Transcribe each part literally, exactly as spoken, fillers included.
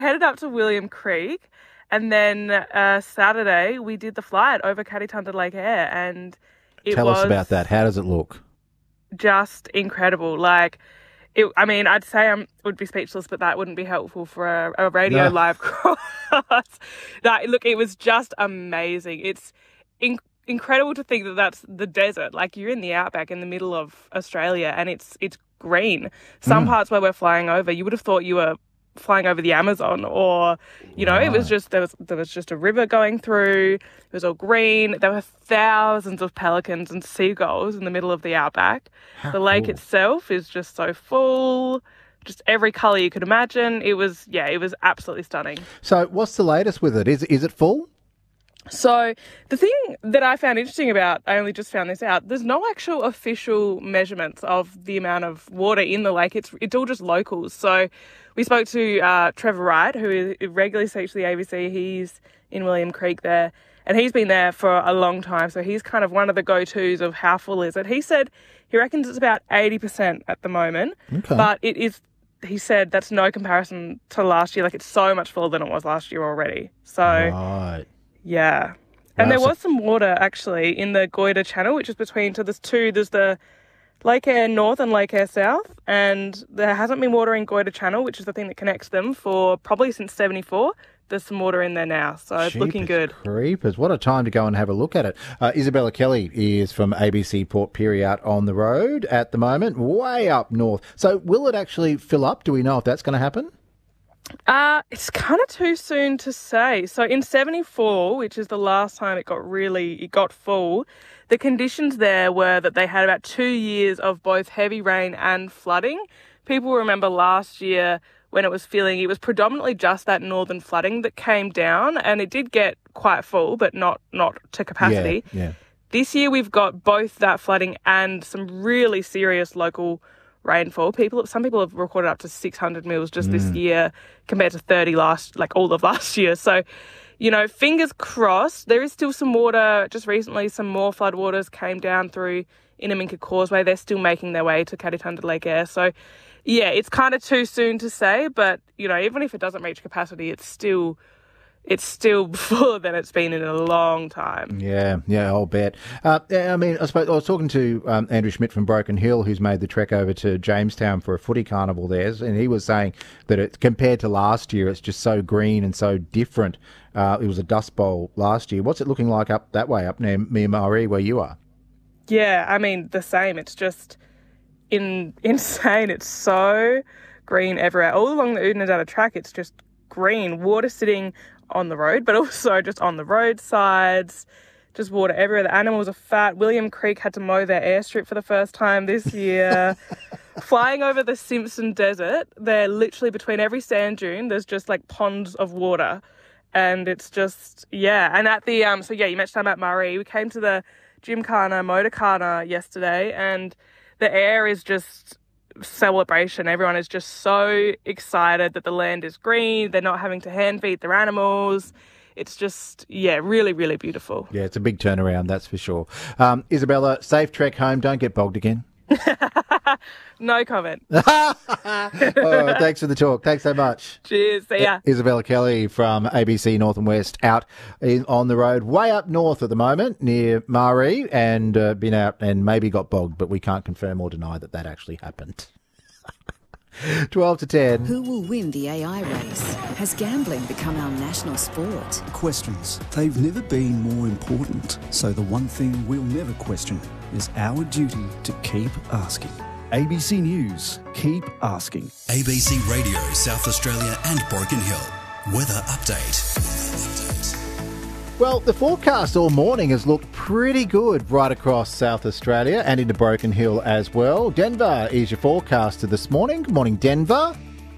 headed up to William Creek, and then uh, Saturday we did the flight over Kaditunda Lake Eyre, and it Tell was us about that. How does it look? Just incredible. Like, it, I mean, I'd say I would be speechless, but that wouldn't be helpful for a, a radio No. live cross. No, look, it was just amazing. It's in, incredible to think that that's the desert. Like, you're in the outback in the middle of Australia, and it's it's green. Some Mm. parts where we're flying over, you would have thought you were flying over the Amazon, or you know, it was Right. just there was there was just a river going through. It was all green. There were thousands of pelicans and seagulls in the middle of the outback. How The lake cool. itself is just so full, just every colour you could imagine. It was yeah, it was absolutely stunning. So what's the latest with it? Is is it full? So the thing that I found interesting about, I only just found this out, there's no actual official measurements of the amount of water in the lake. It's it's all just locals. So we spoke to uh, Trevor Wright, who regularly speaks to the A B C. He's in William Creek there, and he's been there for a long time. So he's kind of one of the go-tos of how full is it. He said he reckons it's about eighty percent at the moment, Okay. but it is, he said that's no comparison to last year. Like, it's so much fuller than it was last year already. So... Right. Yeah. And Wow, there so- was some water actually in the Goyder Channel, which is between, so there's two, there's the Lake Eyre North and Lake Eyre South, and there hasn't been water in Goyder Channel, which is the thing that connects them, for probably since seventy-four. There's some water in there now, so it's looking good. Jeepers creepers. What a time to go and have a look at it. Uh, Isabella Kelly is from A B C Port Pirie out on the road at the moment, way up north. So will it actually fill up? Do we know if that's going to happen? Uh, it's kind of too soon to say. So in seventy-four, which is the last time it got really, it got full, the conditions there were that they had about two years of both heavy rain and flooding. People remember last year when it was filling, it was predominantly just that northern flooding that came down, and it did get quite full, but not, not to capacity. Yeah, yeah. This year we've got both that flooding and some really serious local rainfall. People, some people have recorded up to six hundred mils just this year compared to thirty last, like all of last year. So, you know, fingers crossed. There is still some water. Just recently, some more floodwaters came down through Inaminka Causeway. They're still making their way to Kaditunda Lake Eyre. So, yeah, it's kind of too soon to say, but, you know, even if it doesn't reach capacity, it's still... It's still fuller than it's been in a long time. Yeah, yeah, I'll bet. Uh, I mean, I suppose I was talking to um, Andrew Schmidt from Broken Hill, who's made the trek over to Jamestown for a footy carnival there, and he was saying that it, compared to last year, it's just so green and so different. Uh, it was a dust bowl last year. What's it looking like up that way, up near Miamari, where you are? Yeah, I mean, the same. It's just in, insane. It's so green everywhere. All along the Oodnadatta track, it's just green. Water sitting on the road, but also just on the roadsides, just water everywhere. The animals are fat. William Creek had to mow their airstrip for the first time this year. Flying over the Simpson Desert, they're literally between every sand dune, there's just like ponds of water. And it's just, yeah. And at the, um, so yeah, you mentioned about Murray. We came to the Gymkhana, Motorkhana yesterday, and the air is just celebration. Everyone is just so excited that the land is green. They're not having to hand feed their animals. It's just, yeah, really, really beautiful. Yeah, it's a big turnaround, that's for sure. Um, Isabella, safe trek home. Don't get bogged again. No comment. Oh, thanks for the talk. Thanks so much. Cheers. See ya. Isabella Kelly from A B C North and West out in, on the road way up north at the moment near Mari, and uh, been out and maybe got bogged, but we can't confirm or deny that that actually happened. twelve to ten. Who will win the A I race? Has gambling become our national sport? Questions. They've never been more important. So the one thing we'll never question is our duty to keep asking. A B C News. Keep asking. A B C Radio, South Australia and Broken Hill. Weather update. Well, the forecast all morning has looked pretty good right across South Australia and into Broken Hill as well. Denver is your forecaster this morning. Good morning, Denver.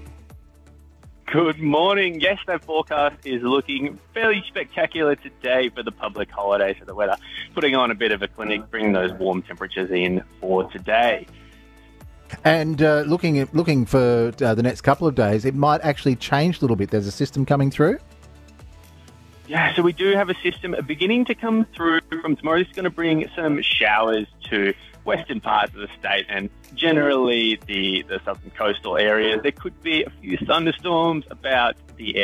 Good morning. Yes, that forecast is looking fairly spectacular today for the public holiday for the weather. Putting on a bit of a clinic, bringing those warm temperatures in for today. And uh, looking at, looking for uh, the next couple of days, it might actually change a little bit. There's a system coming through. Yeah, so we do have a system beginning to come through from tomorrow. It's going to bring some showers to western parts of the state and generally the, the southern coastal areas. There could be a few thunderstorms about the